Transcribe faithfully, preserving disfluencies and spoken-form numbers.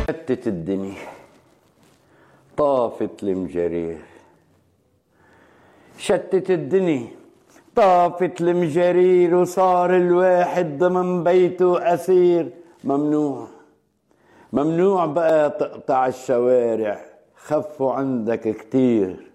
شتت الدنيا، طافت المجارير. شتت الدنيا، طافت المجارير، وصار الواحد ضمن بيته أسير. ممنوع ممنوع بقى تقطع الشوارع، خفوا عندك كتير.